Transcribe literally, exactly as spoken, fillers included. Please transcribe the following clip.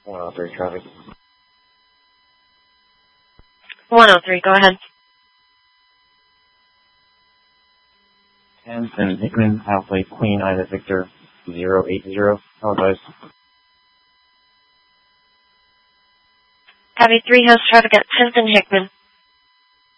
one oh three traffic. one oh three, go ahead. Hanson Hickman, Alpha Queen Ida Victor zero eight zero. Apologize. Copy three, house traffic at tenth and Hickman.